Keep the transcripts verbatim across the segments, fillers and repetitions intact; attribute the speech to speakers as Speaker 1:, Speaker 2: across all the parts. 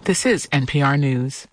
Speaker 1: This is N P R News.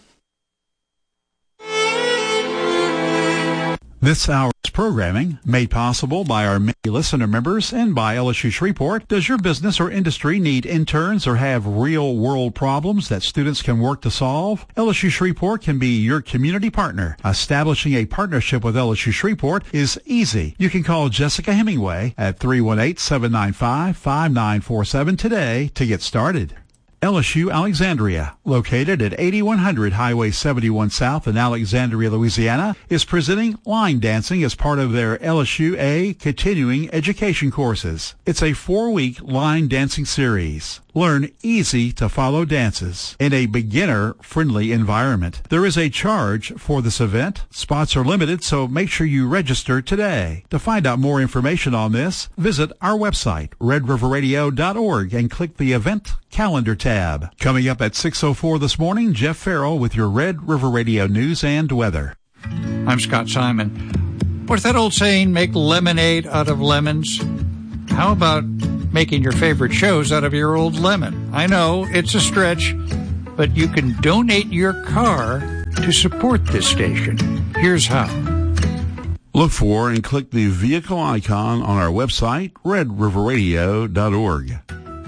Speaker 2: This hour's programming, made possible by our many listener members and by L S U Shreveport. Does your business or industry need interns or have real-world problems that students can work to solve? L S U Shreveport can be your community partner. Establishing a partnership with L S U Shreveport is easy. You can call Jessica Hemingway at three one eight, seven nine five, five nine four seven today to get started. L S U Alexandria, located at eighty-one hundred Highway seventy-one South in Alexandria, Louisiana, is presenting line dancing as part of their L S U A continuing education courses. It's a four-week line dancing series. Learn easy-to-follow dances in a beginner-friendly environment. There is a charge for this event. Spots are limited, so make sure you register today. To find out more information on this, visit our website, red river radio dot org, and click the Event Calendar tab. Coming up at six oh four this morning, Jeff Farrell with your Red River Radio news and weather.
Speaker 3: I'm Scott Simon. What's that old saying, make lemonade out of lemons? How about making your favorite shows out of your old lemon? I know, it's a stretch, but you can donate your car to support this station. Here's how.
Speaker 2: Look for and click the vehicle icon on our website, red river radio dot org.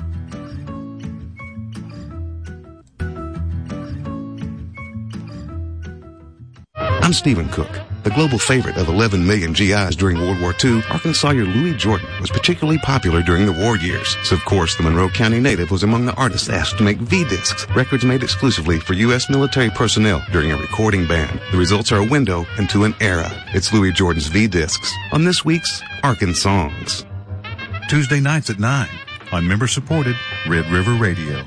Speaker 4: I'm Stephen Cook. The global favorite of eleven million G Is during World War Two, Arkansasser Louis Jordan was particularly popular during the war years. So, of course, the Monroe County native was among the artists asked to make V-discs, records made exclusively for U S military personnel during a recording ban. The results are a window into an era. It's Louis Jordan's V-discs on this week's Arkansongs.
Speaker 5: Tuesday nights at nine on member-supported Red River Radio.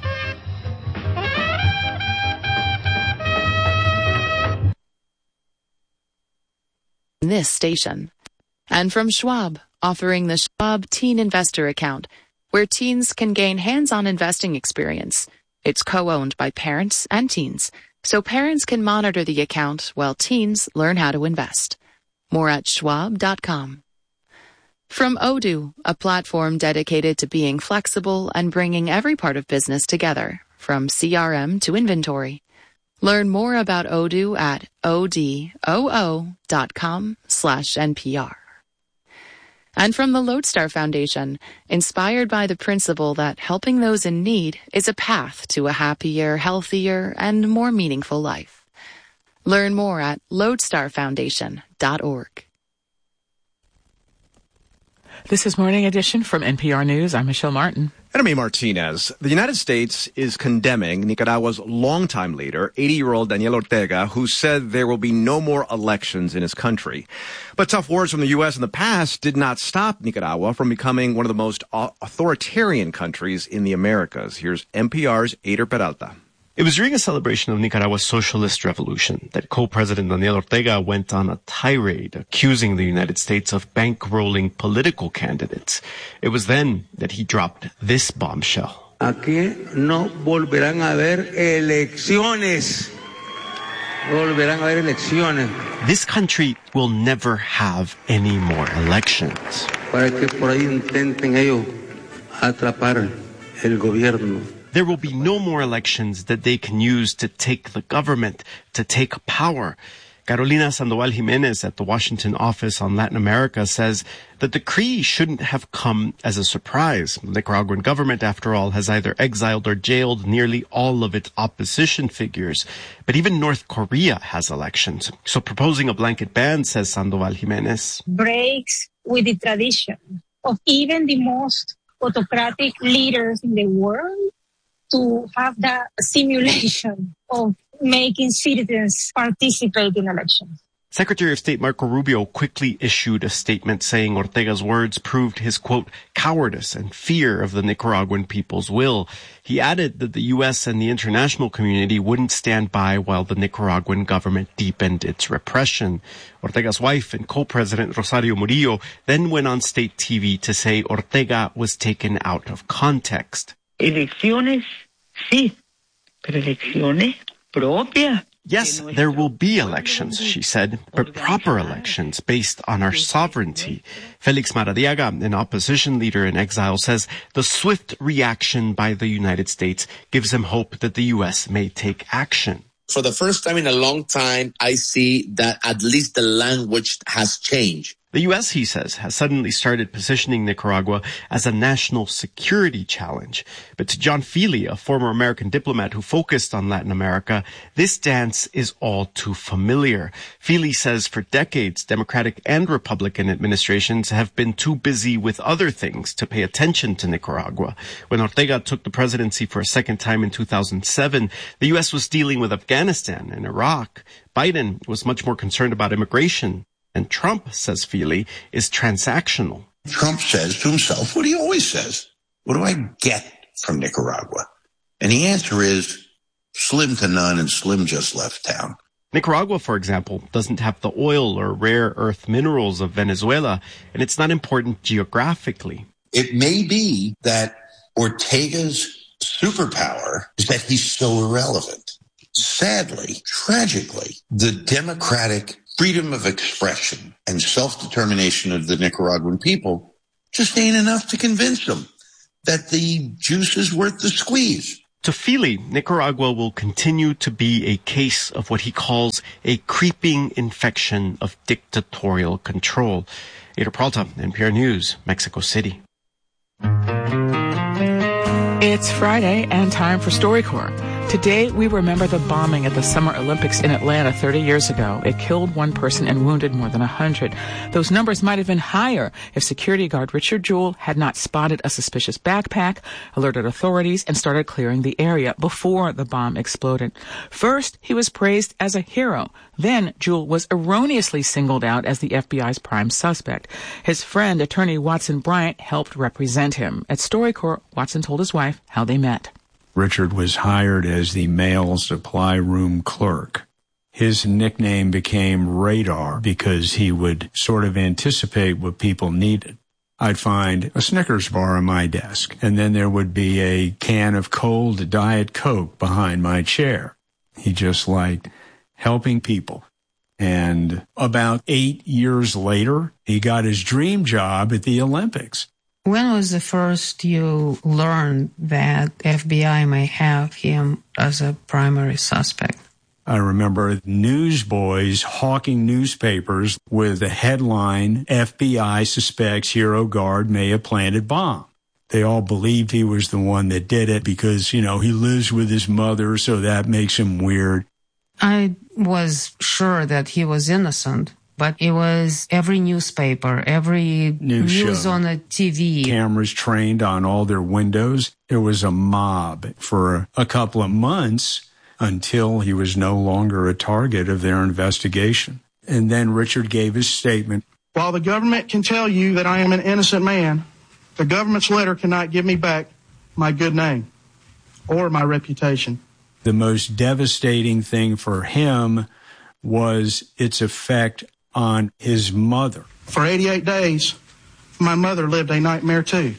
Speaker 6: This station. And from Schwab, offering the Schwab Teen Investor Account, where teens can gain hands-on investing experience. It's co-owned by parents and teens, so parents can monitor the account while teens learn how to invest. More at schwab dot com. From Odoo, a platform dedicated to being flexible and bringing every part of business together, from C R M to inventory. Learn more about Odoo at odoo dot com slash N P R. And from the Lodestar Foundation, inspired by the principle that helping those in need is a path to a happier, healthier, and more meaningful life. Learn more at lodestar foundation dot org.
Speaker 1: This is Morning Edition from N P R News. I'm Michelle Martin.
Speaker 7: And I'm A. Martinez. The United States is condemning Nicaragua's longtime leader, eighty-year-old Daniel Ortega, who said there will be no more elections in his country. But tough words from the U S in the past did not stop Nicaragua from becoming one of the most authoritarian countries in the Americas. Here's N P R's Ader Peralta.
Speaker 8: It was during a celebration of Nicaragua's socialist revolution that co-president Daniel Ortega went on a tirade accusing the United States of bankrolling political candidates. It was then that he dropped this bombshell.
Speaker 9: Aquí no volverán a haber elecciones. Volverán a haber elecciones.
Speaker 8: This country will never have any more elections.
Speaker 9: Para que por ahí intenten ellos atrapar el gobierno.
Speaker 8: There will be no more elections that they can use to take the government, to take power. Carolina Sandoval Jimenez at the Washington office on Latin America says the decree shouldn't have come as a surprise. The Nicaraguan government, after all, has either exiled or jailed nearly all of its opposition figures. But even North Korea has elections. So proposing a blanket ban, says Sandoval Jimenez,
Speaker 10: breaks with the tradition of even the most autocratic leaders in the world to have that simulation of making citizens participate in elections.
Speaker 8: Secretary of State Marco Rubio quickly issued a statement saying Ortega's words proved his, quote, cowardice and fear of the Nicaraguan people's will. He added that the U S and the international community wouldn't stand by while the Nicaraguan government deepened its repression. Ortega's wife and co-president Rosario Murillo then went on state T V to say Ortega was taken out of context.
Speaker 11: Elecciones, sí, pero elecciones propias.
Speaker 8: Yes, there will be elections, she said, but proper elections based on our sovereignty. Felix Maradiaga, an opposition leader in exile, says the swift reaction by the United States gives him hope that the U S may take action.
Speaker 11: For the first time in a long time, I see that at least the language has changed.
Speaker 8: The U S, he says, has suddenly started positioning Nicaragua as a national security challenge. But to John Feely, a former American diplomat who focused on Latin America, this dance is all too familiar. Feely says for decades, Democratic and Republican administrations have been too busy with other things to pay attention to Nicaragua. When Ortega took the presidency for a second time in two thousand seven, the U S was dealing with Afghanistan and Iraq. Biden was much more concerned about immigration. And Trump, says Feely, is transactional.
Speaker 12: Trump says to himself what he always says. What do I get from Nicaragua? And the answer is slim to none, and Slim just left town.
Speaker 8: Nicaragua, for example, doesn't have the oil or rare earth minerals of Venezuela, and it's not important geographically.
Speaker 12: It may be that Ortega's superpower is that he's so irrelevant. Sadly, tragically, the democratic freedom of expression and self-determination of the Nicaraguan people just ain't enough to convince them that the juice is worth the squeeze.
Speaker 8: To Feely, Nicaragua will continue to be a case of what he calls a creeping infection of dictatorial control. Ada Peralta, N P R News, Mexico City.
Speaker 1: It's Friday and time for StoryCorps. Today, we remember the bombing at the Summer Olympics in Atlanta thirty years ago. It killed one person and wounded more than one hundred. Those numbers might have been higher if security guard Richard Jewell had not spotted a suspicious backpack, alerted authorities, and started clearing the area before the bomb exploded. First, he was praised as a hero. Then, Jewell was erroneously singled out as the F B I's prime suspect. His friend, attorney Watson Bryant, helped represent him. At StoryCorps, Watson told his wife how they met.
Speaker 13: Richard was hired as the mail supply room clerk. His nickname became Radar because he would sort of anticipate what people needed. I'd find a Snickers bar on my desk, and then there would be a can of cold Diet Coke behind my chair. He just liked helping people. And about eight years later, he got his dream job at the Olympics.
Speaker 14: When was the first you learned that F B I may have him as a primary suspect?
Speaker 13: I remember newsboys hawking newspapers with the headline, F B I suspects Hero Guard may have planted bomb. They all believed he was the one that did it because, you know, he lives with his mother, so that makes him weird.
Speaker 14: I was sure that he was innocent. But it was every newspaper, every news, news on the T V.
Speaker 13: Cameras trained on all their windows. It was a mob for a couple of months until he was no longer a target of their investigation. And then Richard gave his statement.
Speaker 15: While the government can tell you that I am an innocent man, the government's letter cannot give me back my good name or my reputation.
Speaker 13: The most devastating thing for him was its effect on his mother.
Speaker 15: For eighty-eight days, my mother lived a nightmare too.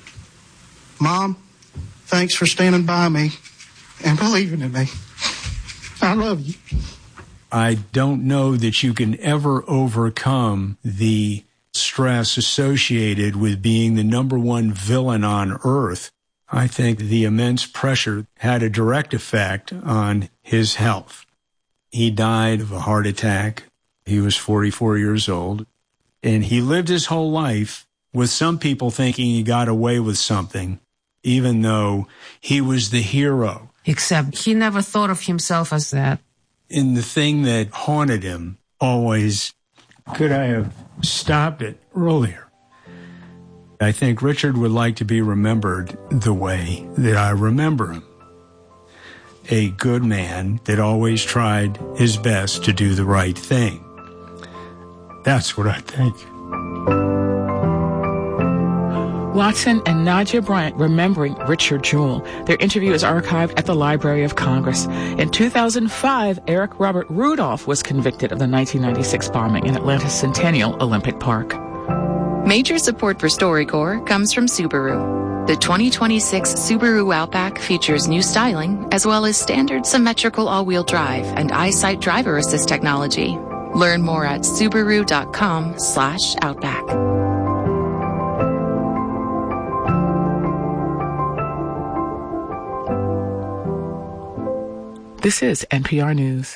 Speaker 15: Mom, thanks for standing by me and believing in me. I love you.
Speaker 13: I don't know that you can ever overcome the stress associated with being the number one villain on earth. I think the immense pressure had a direct effect on his health. He died of a heart attack. He was forty-four years old, and he lived his whole life with some people thinking he got away with something, even though he was the hero.
Speaker 14: Except he never thought of himself as that.
Speaker 13: And the thing that haunted him always, could I have stopped it earlier? I think Richard would like to be remembered the way that I remember him. A good man that always tried his best to do the right thing. That's what I think.
Speaker 1: Watson and Nadia Bryant remembering Richard Jewell. Their interview is archived at the Library of Congress. In two thousand five, Eric Robert Rudolph was convicted of the nineteen ninety-six bombing in Atlanta's Centennial Olympic Park.
Speaker 6: Major support for StoryCorps comes from Subaru. The twenty twenty-six Subaru Outback features new styling as well as standard symmetrical all-wheel drive and EyeSight driver assist technology. Learn more at Subaru.com slash Outback.
Speaker 1: This is N P R News.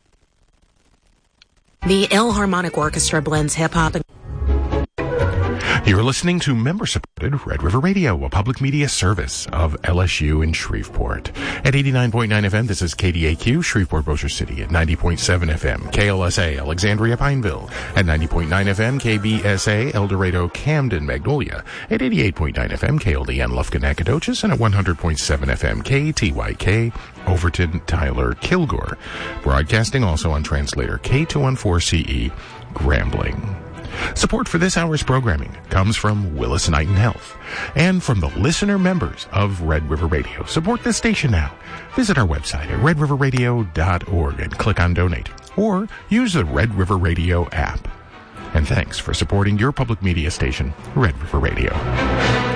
Speaker 16: The Philharmonic Orchestra blends hip-hop and...
Speaker 17: You're listening to member-supported Red River Radio, a public media service of L S U in Shreveport. At eighty-nine point nine F M, this is K D A Q, Shreveport Bossier City. At ninety point seven F M, K L S A, Alexandria Pineville. At ninety point nine F M, K B S A, El Dorado, Camden, Magnolia. At eighty-eight point nine F M, K L D N, Lufkin, Nacogdoches. And at one hundred point seven F M, K T Y K, Overton, Tyler, Kilgore. Broadcasting also on translator K two fourteen C E, Grambling. Support for this hour's programming comes from Willis Knighton Health and from the listener members of Red River Radio. Support this station now. Visit our website at red river radio dot org and click on Donate, or use the Red River Radio app. And thanks for supporting your public media station, Red River Radio.